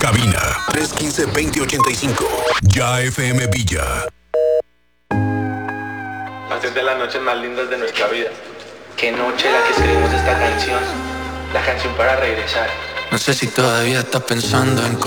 Cabina 315-2085. Ya FM Villa. Hacer de las noches más lindas de nuestra vida. Qué noche la que escribimos esta canción. La canción para regresar. No sé si todavía estás pensando en